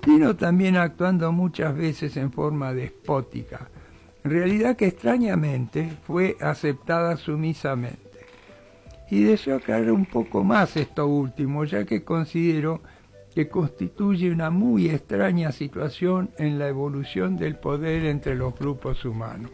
sino también actuando muchas veces en forma despótica, realidad que extrañamente fue aceptada sumisamente. Y deseo aclarar un poco más esto último, ya que considero que constituye una muy extraña situación en la evolución del poder entre los grupos humanos.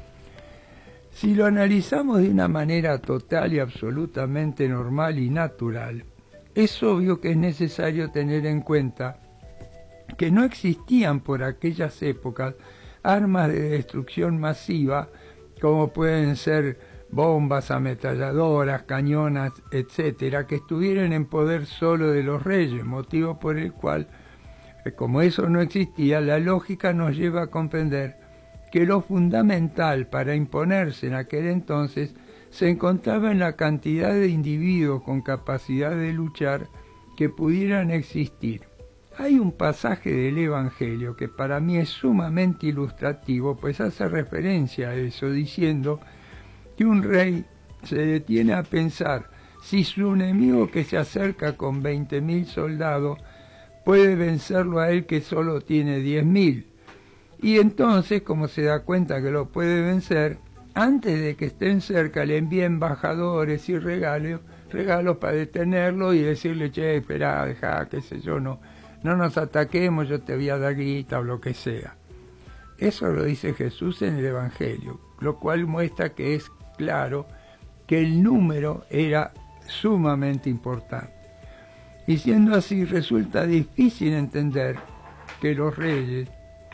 Si lo analizamos de una manera total y absolutamente normal y natural, es obvio que es necesario tener en cuenta que no existían por aquellas épocas armas de destrucción masiva como pueden ser bombas, ametralladoras, cañonas, etcétera, que estuvieran en poder solo de los reyes, motivo por el cual, como eso no existía, la lógica nos lleva a comprender que lo fundamental para imponerse en aquel entonces se encontraba en la cantidad de individuos con capacidad de luchar que pudieran existir. Hay un pasaje del Evangelio que para mí es sumamente ilustrativo, pues hace referencia a eso, diciendo que un rey se detiene a pensar si su enemigo que se acerca con 20.000 soldados puede vencerlo a él que solo tiene 10.000. Y entonces, como se da cuenta que lo puede vencer, antes de que estén cerca le envía embajadores y regalos para detenerlo y decirle, che, espera, deja, qué sé yo, no nos ataquemos, yo te voy a dar guita o lo que sea. Eso lo dice Jesús en el Evangelio, lo cual muestra que es claro que el número era sumamente importante. Y siendo así, resulta difícil entender que los reyes,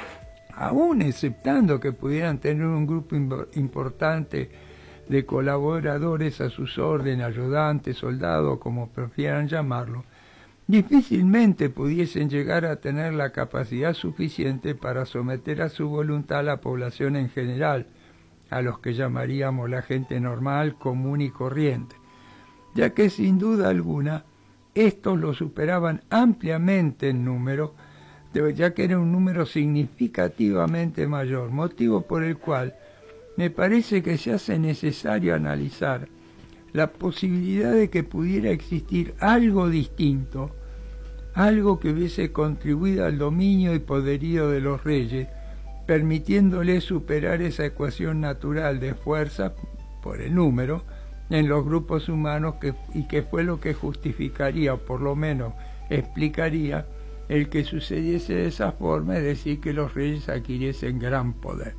aún aceptando que pudieran tener un grupo importante de colaboradores a sus órdenes, ayudantes, soldados, como prefieran llamarlo, difícilmente pudiesen llegar a tener la capacidad suficiente para someter a su voluntad a la población en general, a los que llamaríamos la gente normal, común y corriente, ya que sin duda alguna estos lo superaban ampliamente en número, ya que era un número significativamente mayor, motivo por el cual me parece que se hace necesario analizar la posibilidad de que pudiera existir algo distinto, algo que hubiese contribuido al dominio y poderío de los reyes, permitiéndoles superar esa ecuación natural de fuerza por el número en los grupos humanos y que fue lo que justificaría, o por lo menos explicaría, el que sucediese de esa forma, es decir, que los reyes adquiriesen gran poder.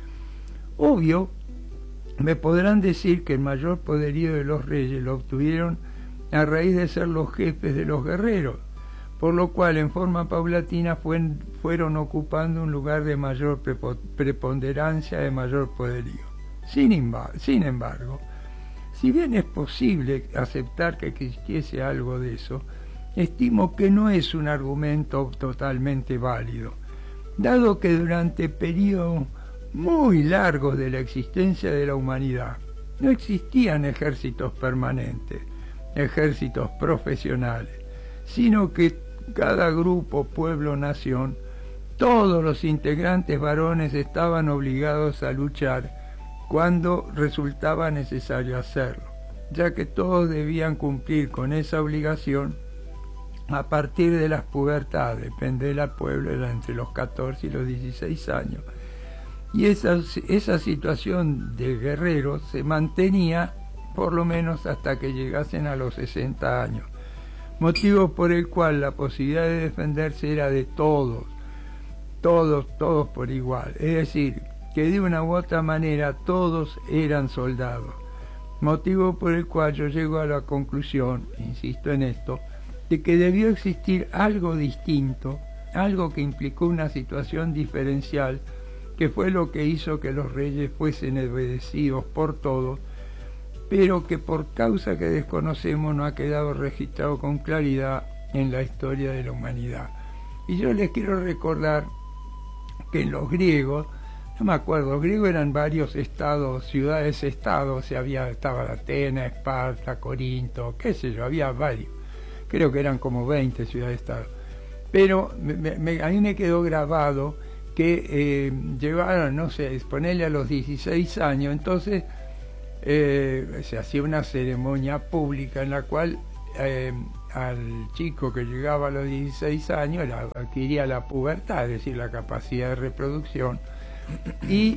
Obvio, me podrán decir que el mayor poderío de los reyes lo obtuvieron a raíz de ser los jefes de los guerreros, por lo cual en forma paulatina fueron ocupando un lugar de mayor preponderancia, de mayor poderío. Sin embargo, si bien es posible aceptar que existiese algo de eso, estimo que no es un argumento totalmente válido, dado que durante periodos muy largos de la existencia de la humanidad no existían ejércitos permanentes, ejércitos profesionales, sino que cada grupo, pueblo, nación, todos los integrantes varones estaban obligados a luchar cuando resultaba necesario hacerlo, ya que todos debían cumplir con esa obligación a partir de las pubertades, depende del pueblo, era entre los 14 y los 16 años. Y esa situación de guerreros se mantenía por lo menos hasta que llegasen a los 60 años, motivo por el cual la posibilidad de defenderse era de todos por igual, es decir, que de una u otra manera todos eran soldados, motivo por el cual yo llego a la conclusión, insisto en esto, de que debió existir algo distinto, algo que implicó una situación diferencial, que fue lo que hizo que los reyes fuesen obedecidos por todos, pero que por causa que desconocemos no ha quedado registrado con claridad en la historia de la humanidad. Y yo les quiero recordar que en los griegos, no me acuerdo, los griegos eran varios estados, ciudades-estados, estaba Atenas, Esparta, Corinto, qué sé yo, había varios. Creo que eran como 20 ciudades-estados. Pero a mí me quedó grabado que llevaron, no sé, ponerle a los 16 años, entonces se hacía una ceremonia pública en la cual al chico que llegaba a los 16 años, adquiría la pubertad, es decir, la capacidad de reproducción, y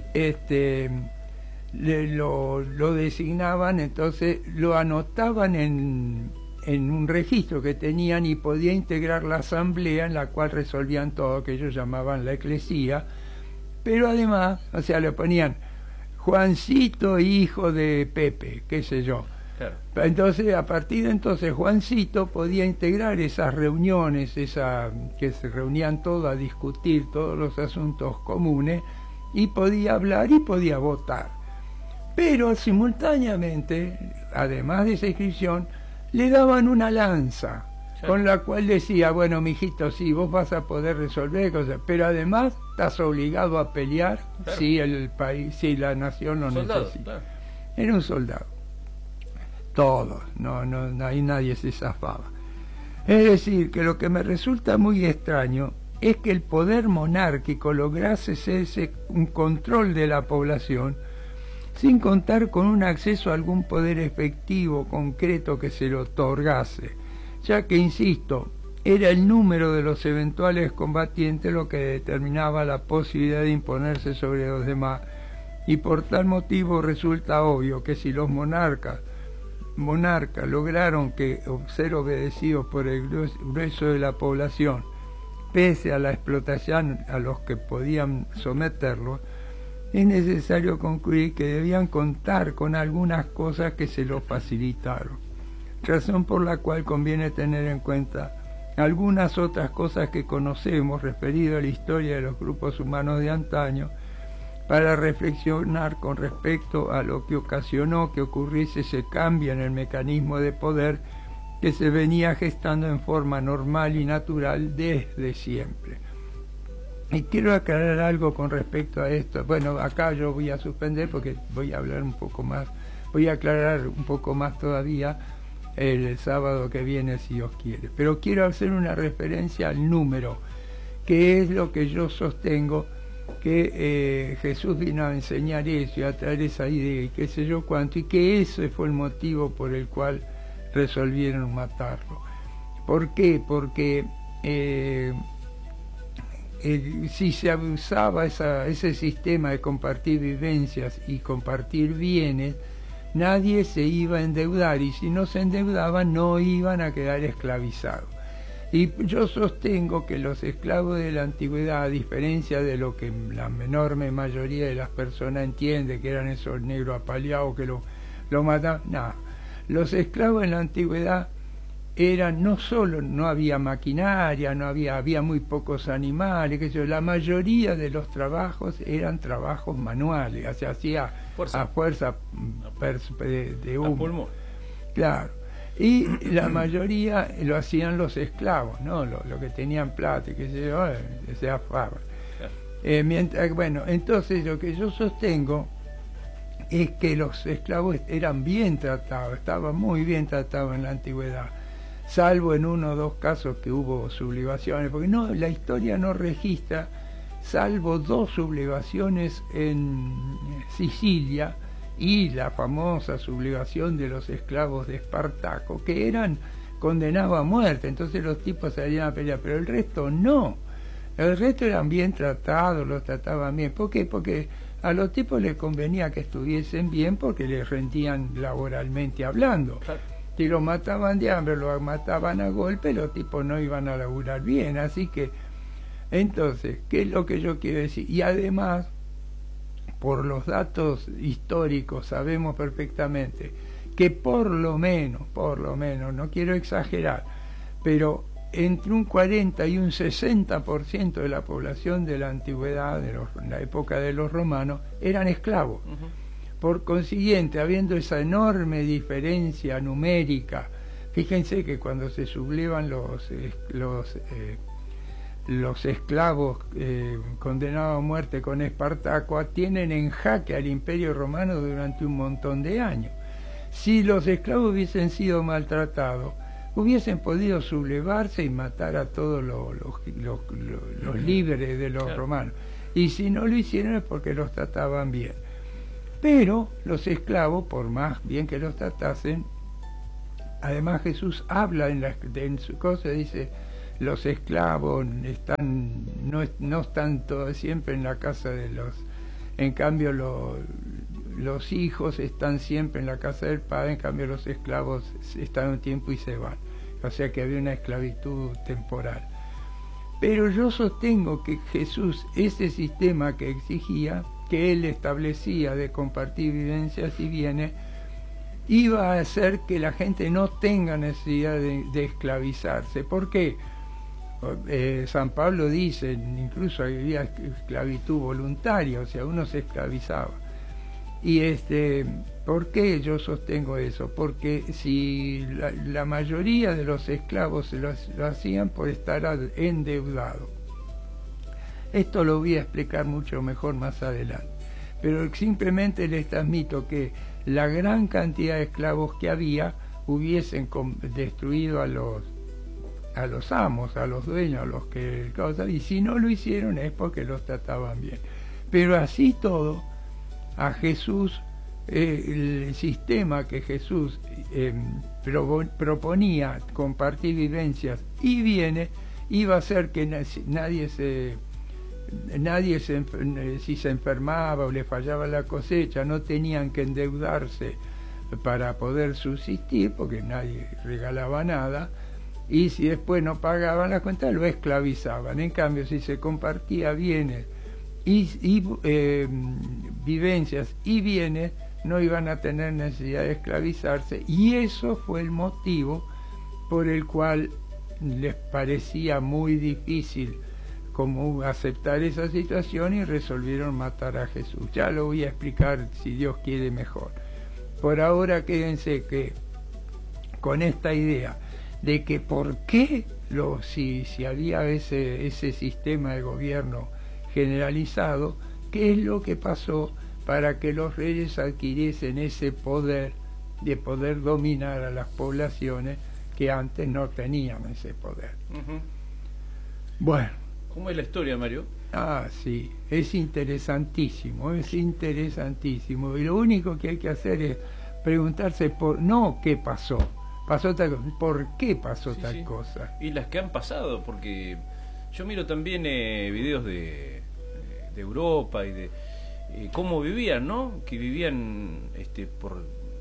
lo designaban, entonces lo anotaban en un registro que tenían y podía integrar la asamblea en la cual resolvían todo, que ellos llamaban la eclesía, pero además, o sea, le ponían Juancito, hijo de Pepe, qué sé yo. Claro. Entonces, a partir de entonces, Juancito podía integrar esas reuniones, que se reunían todos a discutir todos los asuntos comunes, y podía hablar y podía votar. Pero simultáneamente, además de esa inscripción, le daban una lanza, sí, con la cual decía, bueno, mijito, sí, vos vas a poder resolver cosas, pero además estás obligado a pelear, claro, si el país, si la nación lo necesita. Claro. Era un soldado. Todos, no, ahí nadie se zafaba. Es decir, que lo que me resulta muy extraño es que el poder monárquico lograse un control de la población sin contar con un acceso a algún poder efectivo, concreto, que se le otorgase, ya que, insisto, era el número de los eventuales combatientes lo que determinaba la posibilidad de imponerse sobre los demás, y por tal motivo resulta obvio que si los monarcas lograron ser obedecidos por el grueso de la población, pese a la explotación a los que podían someterlos, es necesario concluir que debían contar con algunas cosas que se lo facilitaron, razón por la cual conviene tener en cuenta algunas otras cosas que conocemos referido a la historia de los grupos humanos de antaño, para reflexionar con respecto a lo que ocasionó que ocurriese ese cambio en el mecanismo de poder que se venía gestando en forma normal y natural desde siempre. Y quiero aclarar algo con respecto a esto. Bueno, acá yo voy a suspender porque voy a hablar un poco más, voy a aclarar un poco más todavía el sábado que viene, si Dios quiere. Pero quiero hacer una referencia al número, que es lo que yo sostengo, que Jesús vino a enseñar eso y a traer esa idea y qué sé yo cuánto, y que ese fue el motivo por el cual resolvieron matarlo. ¿Por qué? Porque si se abusaba ese sistema de compartir vivencias y compartir bienes, nadie se iba a endeudar, y si no se endeudaban no iban a quedar esclavizados. Y yo sostengo que los esclavos de la antigüedad, a diferencia de lo que la enorme mayoría de las personas entiende, que eran esos negros apaleados que lo mataban, nada. Los esclavos en la antigüedad eran, no solo no había maquinaria, había muy pocos animales, la mayoría de los trabajos eran trabajos manuales, se hacía a fuerza de humo. Pulmón. Claro. Y la mayoría lo hacían los esclavos, ¿no? Lo que tenían plata, que se afaban. Bueno, entonces lo que yo sostengo es que los esclavos eran bien tratados, estaban muy bien tratados en la antigüedad, salvo en uno o dos casos que hubo sublevaciones, porque no, la historia no registra, salvo 2 sublevaciones en Sicilia, y la famosa sublevación de los esclavos de Espartaco, que eran condenados a muerte, entonces los tipos salían a pelear, pero el resto no, el resto eran bien tratados, los trataban bien. ¿Por qué? Porque a los tipos les convenía que estuviesen bien, porque les rendían laboralmente hablando. Claro. Si los mataban de hambre, los mataban a golpe, los tipos no iban a laburar bien. Así que, entonces, ¿qué es lo que yo quiero decir? Y además, por los datos históricos sabemos perfectamente que por lo menos, no quiero exagerar, pero entre un 40 y un 60% de la población de la antigüedad, en la época de los romanos, eran esclavos. Por consiguiente, habiendo esa enorme diferencia numérica, fíjense que cuando se sublevan los esclavos condenados a muerte con Espartaco, tienen en jaque al Imperio Romano durante un montón de años. Si los esclavos hubiesen sido maltratados, hubiesen podido sublevarse y matar a todos los líderes de los romanos. Y si no lo hicieron es porque los trataban bien. Pero los esclavos, por más bien que los tratasen, además Jesús habla en su cosa, dice, los esclavos no están siempre en la casa de los, en cambio los hijos están siempre en la casa del padre, en cambio los esclavos están un tiempo y se van. O sea que había una esclavitud temporal. Pero yo sostengo que Jesús, ese sistema que exigía, que él establecía de compartir vivencias y bienes, iba a hacer que la gente no tenga necesidad de esclavizarse. ¿Por qué? San Pablo dice, incluso había esclavitud voluntaria, o sea, uno se esclavizaba. Y ¿por qué yo sostengo eso? Porque si la mayoría de los esclavos lo hacían por estar endeudados. Esto lo voy a explicar mucho mejor más adelante. Pero simplemente les transmito que la gran cantidad de esclavos que había hubiesen destruido a los amos, a los dueños, a los que causan, y si no lo hicieron es porque los trataban bien. Pero así todo, a Jesús, el sistema que Jesús proponía, compartir vivencias y bienes, iba a hacer que nadie si se enfermaba o le fallaba la cosecha, no tenían que endeudarse para poder subsistir, porque nadie regalaba nada, y si después no pagaban la cuenta, lo esclavizaban. En cambio, si se compartía bienes y vivencias y bienes, no iban a tener necesidad de esclavizarse, y eso fue el motivo por el cual les parecía muy difícil como aceptar esa situación, y resolvieron matar a Jesús. Ya lo voy a explicar si Dios quiere mejor. Por ahora quédense que con esta idea de que por qué si había ese sistema de gobierno generalizado, qué es lo que pasó para que los reyes adquiriesen ese poder de poder dominar a las poblaciones que antes no tenían ese poder. Bueno. ¿Cómo es la historia, Mario? Ah, sí, es interesantísimo, y lo único que hay que hacer es preguntarse no qué pasó tal cosa, por qué pasó tal cosa. Y las que han pasado, porque yo miro también videos de Europa y de cómo vivían, ¿no? Que vivían por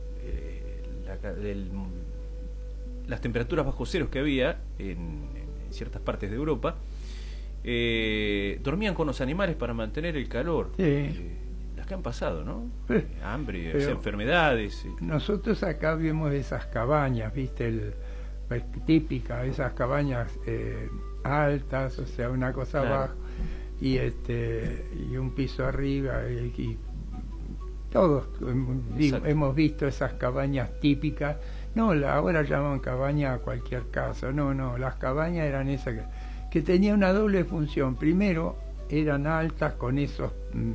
las temperaturas bajo ceros que había en ciertas partes de Europa. Dormían con los animales para mantener el calor. Las que han pasado, ¿no? Hambre, enfermedades. Nosotros acá vemos esas cabañas, ¿viste? Típica, esas cabañas altas, o sea, una cosa abajo y un piso arriba, y todos hemos visto esas cabañas típicas. No, ahora llaman cabaña a cualquier casa. No, las cabañas eran esas que tenían una doble función. Primero, eran altas con esos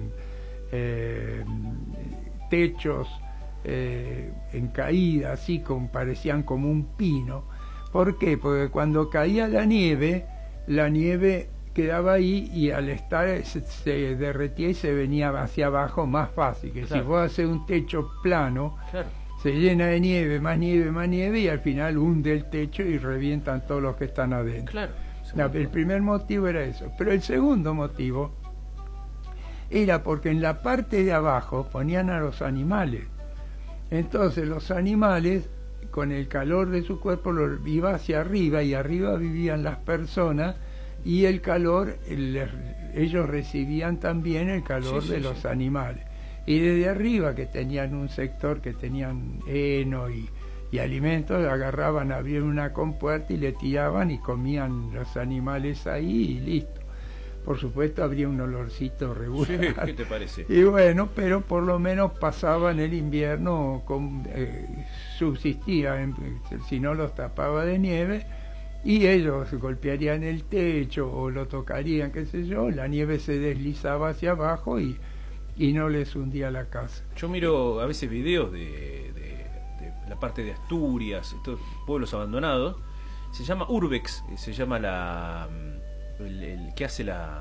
techos en caída, así parecían como un pino. ¿Por qué? Porque cuando caía la nieve quedaba ahí, y al estar se derretía y se venía hacia abajo más fácil. Que si vos haces un techo plano, se llena de nieve, más nieve, y al final hunde el techo y revientan todos los que están adentro. El primer motivo era eso. Pero el segundo motivo era porque en la parte de abajo ponían a los animales. Entonces los animales, con el calor de su cuerpo, iba hacia arriba, y arriba vivían las personas, y el calor, ellos recibían también el calor de los animales. Y desde arriba, que tenían un sector que tenían heno y alimentos, agarraban, abrían una compuerta y le tiraban, y comían los animales ahí y listo. Por supuesto habría un olorcito regular. ¿Qué te parece? Y bueno, pero por lo menos pasaban el invierno, subsistían, si no los tapaba de nieve, y ellos golpearían el techo o lo tocarían, qué sé yo, la nieve se deslizaba hacia abajo y no les hundía la casa. Yo miro a veces videos de la parte de Asturias, estos pueblos abandonados. Se llama Urbex, se llama el que hace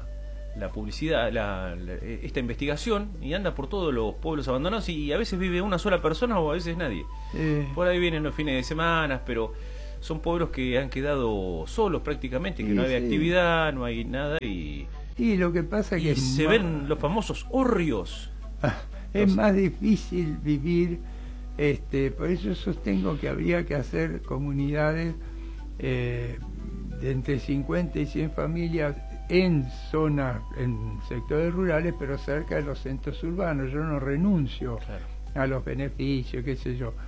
la publicidad, esta investigación, y anda por todos los pueblos abandonados, y a veces vive una sola persona o a veces nadie. Por ahí vienen los fines de semana, pero son pueblos que han quedado solos prácticamente, que no hay actividad, no hay nada, y lo que pasa es que se ven los famosos hórreos. Es más difícil vivir, por eso sostengo que habría que hacer comunidades de entre 50 y 100 familias en zonas, en sectores rurales, pero cerca de los centros urbanos. Yo no renuncio a los beneficios, qué sé yo.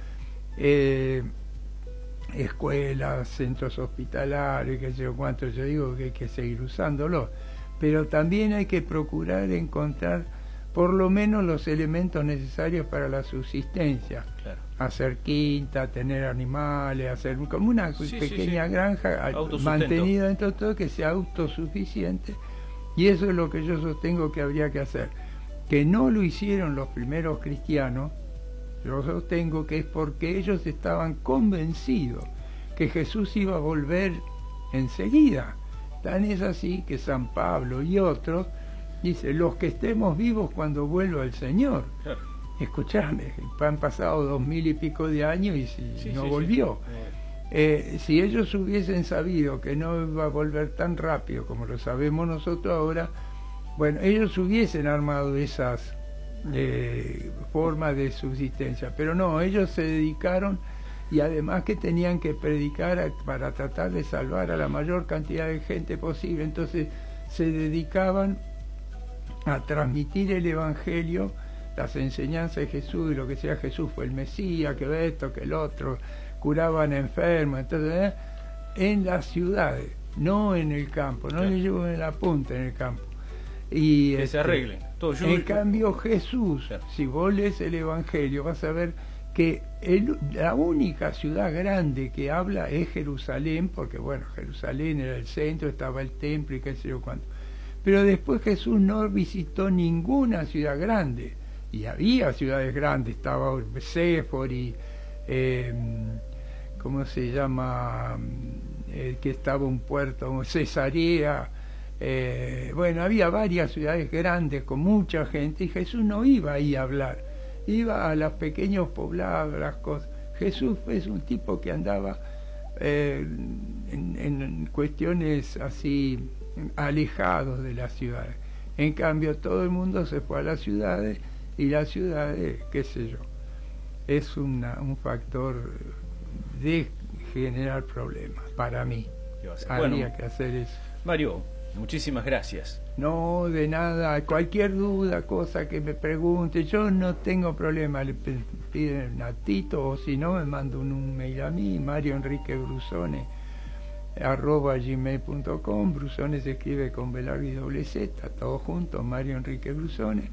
Escuelas, centros hospitalarios, qué sé yo cuánto. Yo digo que hay que seguir usándolos, pero también hay que procurar encontrar por lo menos los elementos necesarios para la subsistencia. Hacer quinta, tener animales, hacer como una pequeña granja mantenida dentro de todo, que sea autosuficiente, y eso es lo que yo sostengo que habría que hacer. Que no lo hicieron los primeros cristianos, yo sostengo que es porque ellos estaban convencidos que Jesús iba a volver enseguida. Tan es así que San Pablo y otros dice: los que estemos vivos cuando vuelva el Señor. Escuchame, han pasado 2000 y pico de años y no volvió. Si ellos hubiesen sabido que no iba a volver tan rápido como lo sabemos nosotros ahora, bueno, ellos hubiesen armado esas formas de subsistencia, pero no, ellos se dedicaron, y además que tenían que predicar para tratar de salvar a la mayor cantidad de gente posible, entonces se dedicaban a transmitir el Evangelio, las enseñanzas de Jesús, y lo que sea Jesús fue el Mesías, que esto, que el otro, curaban enfermos, entonces en las ciudades, no en el campo, no les llevo en la punta, en el campo. Y que se arreglen. En cambio Jesús, si vos lees el Evangelio, vas a ver que la única ciudad grande que habla es Jerusalén, porque bueno, Jerusalén era el centro, estaba el templo y qué sé yo cuánto. Pero después Jesús no visitó ninguna ciudad grande, y había ciudades grandes, estaba Séfori, ¿cómo se llama? Que estaba un puerto, Cesarea, bueno, había varias ciudades grandes con mucha gente, y Jesús no iba ahí a hablar, iba a los pequeños poblados, las cosas. Jesús es un tipo que andaba en cuestiones así alejados de las ciudades. En cambio todo el mundo se fue a las ciudades, y las ciudades, qué sé yo, es un factor de generar problemas para mí. Habría que hacer eso. Mario, muchísimas gracias. No, de nada, cualquier duda, cosa que me pregunte, yo no tengo problema, le piden a Tito, o si no me mando un mail a mí, Mario Enrique Brusone @gmail.com. Brusone se escribe con B larga y doble Z, todo junto, Mario Enrique Brusone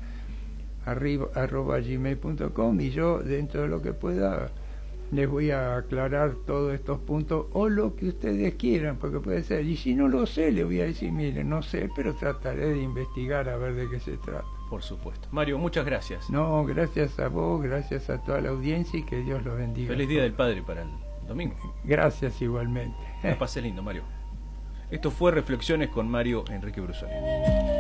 @gmail.com, y yo dentro de lo que pueda les voy a aclarar todos estos puntos, o lo que ustedes quieran, porque puede ser, y si no lo sé, le voy a decir: mire, no sé, pero trataré de investigar a ver de qué se trata. Por supuesto. Mario, muchas gracias. No, gracias a vos, gracias a toda la audiencia, y que Dios los bendiga. Feliz Día del Padre para el domingo. Gracias igualmente. Que pase lindo, Mario. Esto fue Reflexiones con Mario Enrique Brusone.